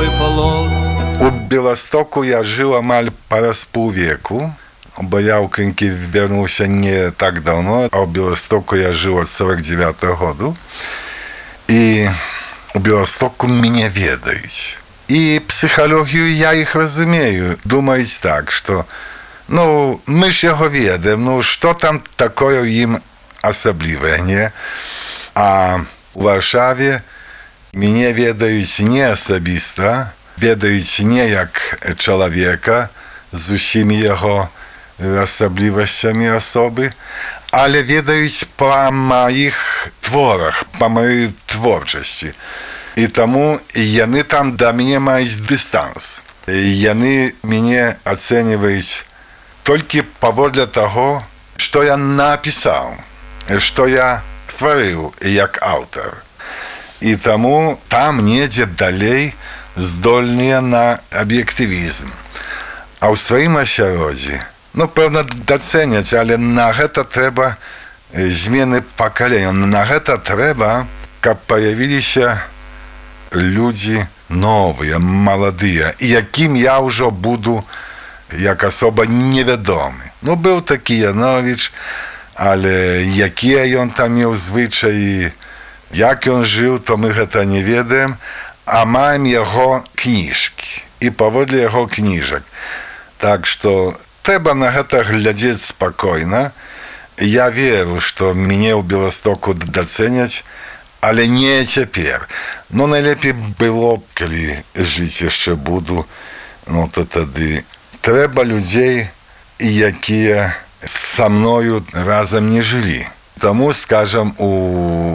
новый плод. У Беластоку я жил амаль праз паўвеку, бо я ў Крынкі вярнуўся не так давно, а ў Беластоку я жил ад 49-го году. І у Беластоку мяне ведаюць. І псіхалогію я іх разумею. Думаюць так, што мы ж яго ведаем, што там такое ў ім асаблівае, не? А у Варшаве мяне ведаюць не асабіста, ведаюць не як чалавека з усімі яго асаблівасцямі асобы, але ведаюць па маіх творах, па маёй творчасці. І таму яны там да мяне маюць дыстанс. Яны мяне ацэньваюць толькі паводле таго, што я напісаў, што я стварыў як аўтар. І таму там недзе далей здольныя на аб'ектывізм. А ў сваім асяроддзі, пэўна, дацэняць, але на гэта трэба змены пакалення. На гэта трэба, каб паявіліся людзі новыя, маладыя, і якім я ўжо буду як асоба невядомы. Быў такі Яновіч, але якія ён там меў звычаі, як ён жыў, то мы гэта не ведаем, а маем яго кніжкі і паводле яго кніжак. Так што трэба на гэта глядзець спакойна. Я веру, што мяне ў Беластоку дацэняць, але не цяпер. Найлепей было б, калі жыць яшчэ буду, то тады трэба людзей, якія са мною разам не жылі. Таму, скажам, у